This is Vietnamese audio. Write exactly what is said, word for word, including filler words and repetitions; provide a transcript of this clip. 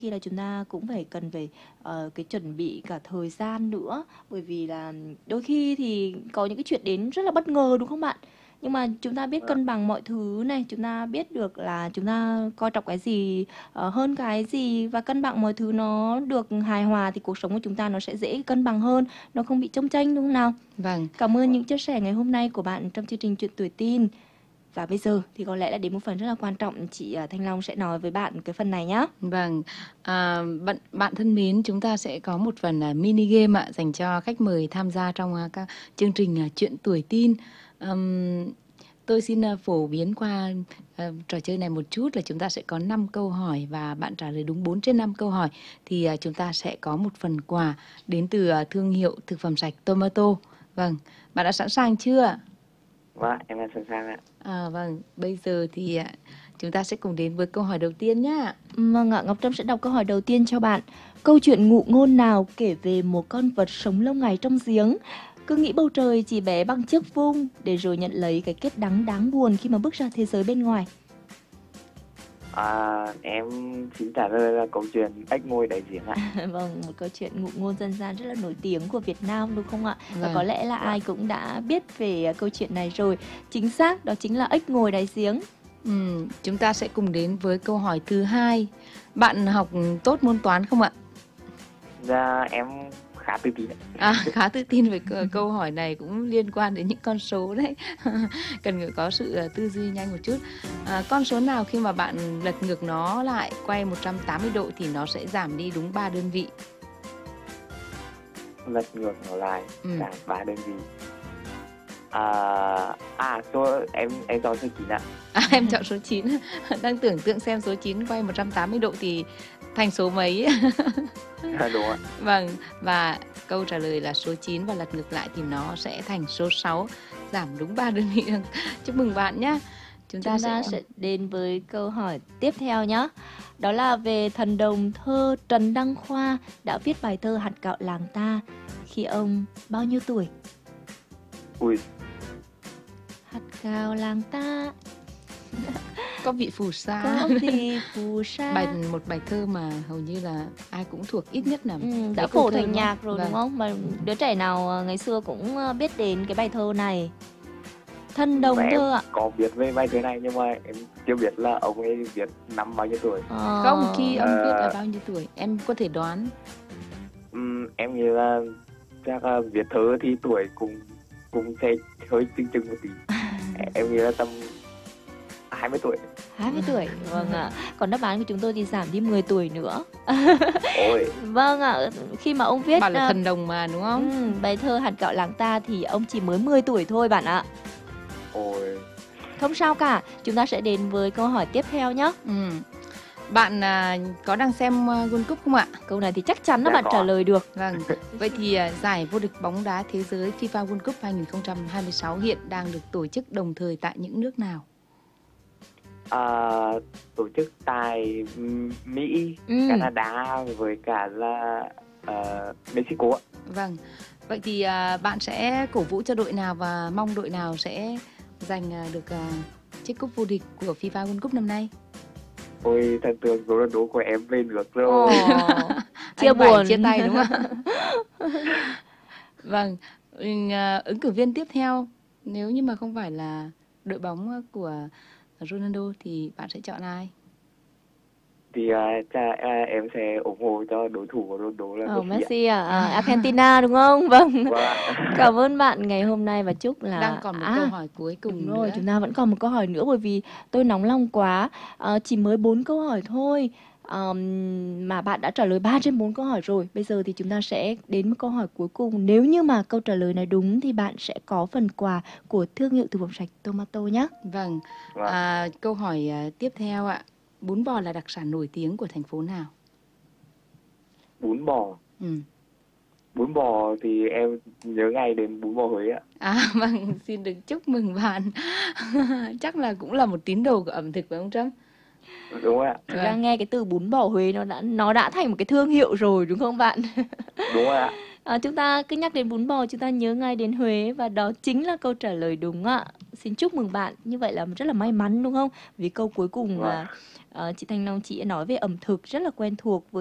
Khi là chúng ta cũng phải cần phải, ờ, cái chuẩn bị cả thời gian nữa, bởi vì là đôi khi thì có những cái chuyện đến rất là bất ngờ, đúng không bạn? Nhưng mà chúng ta biết Vâng. cân bằng mọi thứ này, chúng ta biết được là chúng ta coi trọng cái gì, ờ, hơn cái gì và cân bằng mọi thứ nó được hài hòa thì cuộc sống của chúng ta nó sẽ dễ cân bằng hơn, nó không bị chông chênh, đúng không nào? Vâng, Cảm ơn những chia sẻ ngày hôm nay của bạn trong chương trình Chuyện tuổi tin. Và bây giờ thì có lẽ là đến một phần rất là quan trọng, chị, à, Thanh Long sẽ nói với bạn cái phần này nhá. vâng. À, bạn bạn thân mến, chúng ta sẽ có một phần à, mini game ạ dành cho khách mời tham gia trong à, các chương trình à, Chuyện tuổi tin. Ừm, tôi xin à, phổ biến qua à, trò chơi này một chút là chúng ta sẽ có năm câu hỏi và bạn trả lời đúng bốn trên năm câu hỏi thì à, chúng ta sẽ có một phần quà đến từ à, thương hiệu thực phẩm sạch Tomato. Vâng, bạn đã sẵn sàng chưa? Vâng, em đã sẵn sàng ạ. À, vâng, bây giờ thì à, chúng ta sẽ cùng đến với câu hỏi đầu tiên nhá. Vâng ạ, Ngọc Trâm sẽ đọc câu hỏi đầu tiên cho bạn. Câu chuyện ngụ ngôn nào kể về một con vật sống lâu ngày trong giếng? Cứ nghĩ bầu trời chỉ bé bằng chiếc vung để rồi nhận lấy cái kết đắng đáng buồn khi mà bước ra thế giới bên ngoài. À, em xin trả lời là câu chuyện ếch ngồi đáy giếng ạ. Vâng, một câu chuyện ngụ ngôn dân gian rất là nổi tiếng của Việt Nam đúng không ạ? Và Vâng. có lẽ là ai cũng đã biết về câu chuyện này rồi. Chính xác, đó chính là ếch ngồi đáy giếng. Ừm, chúng ta sẽ cùng đến với câu hỏi thứ hai. Bạn học tốt môn toán không ạ? Dạ, em khá tự tin ạ. À, khá tự tin về câu, câu hỏi này cũng liên quan đến những con số đấy. Cần phải có sự uh, tư duy nhanh một chút. À, con số nào khi mà bạn lật ngược nó lại quay một trăm tám mươi độ thì nó sẽ giảm đi đúng ba đơn vị? Lật ngược nó lại Ừ. cả ba đơn vị. À, à số em em chọn số chín ạ. À, em chọn số chín. Đang tưởng tượng xem số chín quay một trăm tám mươi độ thì thành số mấy. Đúng ạ. Vâng, và câu trả lời là số chín và lật ngược lại thì nó sẽ thành số sáu, giảm đúng ba đơn vị. Chúc mừng bạn nhé. Chúng ta, Chúng ta sẽ... sẽ đến với câu hỏi tiếp theo nhé. Đó là về thần đồng thơ Trần Đăng Khoa đã viết bài thơ Hạt gạo làng ta khi ông bao nhiêu tuổi? Ui, Hạt gạo làng ta có vị phù sa. có gì phù sa. Bài một bài thơ mà hầu như là ai cũng thuộc ít nhất là Ừ, đã mấy câu phổ thơ thành đúng nhạc không? rồi Vâng. đúng không? Mà đứa trẻ nào ờ, ngày xưa cũng ờ, biết đến cái bài thơ này. Thần đồng và em thơ ạ. có biết về bài thơ này nhưng mà em chưa biết là ông ấy viết năm bao nhiêu tuổi. Ờ, Không, khi ông Ờ. viết là bao nhiêu tuổi? Em có thể đoán. Ừm, em nghĩ là chắc là viết thơ thì tuổi cũng cũng sẽ hơi chừng chừng một tí. Em nghĩ là tầm hai mươi tuổi. hai mươi tuổi. Vâng ạ. Còn đáp án của chúng tôi thì giảm đi mười tuổi nữa. Ôi, Vâng ạ, khi mà ông viết Bảo là ờ, thần đồng mà đúng không? ừ, bài thơ Hạt gạo làng ta thì ông chỉ mới mười tuổi thôi bạn ạ. ôi. Không sao cả, chúng ta sẽ đến với câu hỏi tiếp theo nhé. Ừ. Bạn à, có đang xem uh, World Cup không ạ? Câu này thì chắc chắn là Dạ bạn có trả ạ. lời được. Vâng. Vậy thì à, giải vô địch bóng đá thế giới FIFA World Cup hai không hai sáu hiện đang được tổ chức đồng thời tại những nước nào? À, tổ chức tại Mỹ, Ừ. Canada với cả là uh, Mexico ạ. Vâng. Vậy thì à, bạn sẽ cổ vũ cho đội nào và mong đội nào sẽ giành à, được à, chiếc cúp vô địch của FIFA World Cup năm nay? Ôi, thần tượng Ronaldo của em về nước rồi. Ồ, chia Anh phải buồn. chia tay đúng không? Vâng. Ừ, à, ứng cử viên tiếp theo nếu như mà không phải là đội bóng của Ronaldo thì bạn sẽ chọn ai? Thì uh, cha, uh, em sẽ ủng hộ cho đối thủ của Ronaldo là Ờ, Messi ạ. Messi à? À, Argentina đúng không? Vâng. Vâng ạ. Cảm ơn bạn ngày hôm nay và chúc là Đang còn một à, câu hỏi cuối cùng đúng rồi, nữa. chúng ta vẫn còn một câu hỏi nữa bởi vì tôi nóng lòng quá. À, chỉ mới bốn câu hỏi thôi. Ờm, mà bạn đã trả lời ba trên bốn câu hỏi rồi. Bây giờ thì chúng ta sẽ đến một câu hỏi cuối cùng. Nếu như mà câu trả lời này đúng thì bạn sẽ có phần quà của thương hiệu thực phẩm sạch Tomato nhé. Vâng. Vâng. À, câu hỏi à, tiếp theo ạ. Bún bò là đặc sản nổi tiếng của thành phố nào? Bún bò. Ừ. Bún bò thì em nhớ ngay đến bún bò Huế ạ. À vâng, xin được chúc mừng bạn. Chắc là cũng là một tín đồ của ẩm thực phải không Trâm? Đúng rồi ạ. Thực ra nghe cái từ bún bò Huế nó đã nó đã thành một cái thương hiệu rồi đúng không bạn? Đúng rồi ạ. À, chúng ta cứ nhắc đến bún bò chúng ta nhớ ngay đến Huế và đó chính là câu trả lời đúng ạ. Xin chúc mừng bạn. Như vậy là rất là may mắn đúng không? Vì câu cuối cùng Vâng. à, à, chị Thanh Long chị nói về ẩm thực rất là quen thuộc với